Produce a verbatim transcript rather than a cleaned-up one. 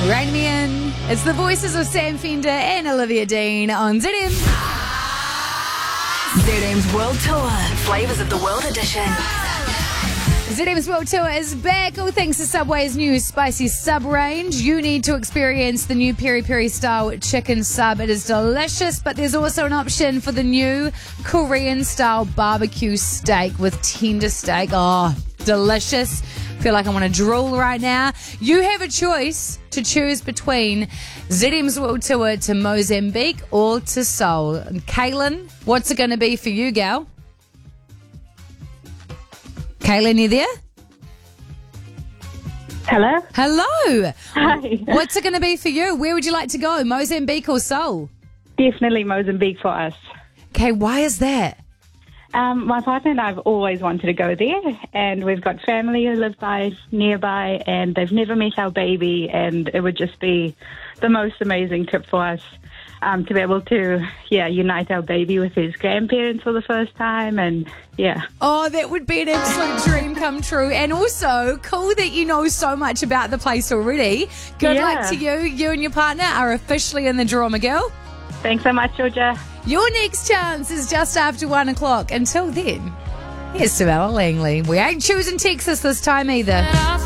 Rein me in. It's the voices of Sam Fender and Olivia Dean on Z M. Z M's World Tour, Flavours of the World Edition. Z M's World Tour is back, all thanks to Subway's new spicy sub range. You need to experience the new peri peri style chicken sub. It is delicious, but there's also an option for the new Korean style barbecue steak with tender steak. Oh, delicious. I feel like I want to drool right now. You have a choice to choose between Z M's World Tour to Mozambique or to Seoul. And Kaylin, what's it going to be for you, gal? Kaylin, you there? Hello. Hello. Hi. What's it going to be for you? Where would you like to go, Mozambique or Seoul? Definitely Mozambique for us. Okay, why is that? Um, my partner and I have always wanted to go there, and we've got family who live by nearby, and they've never met our baby, and it would just be the most amazing trip for us um, to be able to, yeah, unite our baby with his grandparents for the first time, and yeah. Oh, that would be an absolute dream come true. And also, cool that you know so much about the place already. Good Yeah. luck to you. You and your partner are officially in the draw, Miguel. Thanks so much, Georgia. Your next chance is just after one o'clock. Until then, here's to Ella Langley. We ain't choosing Texas this time either.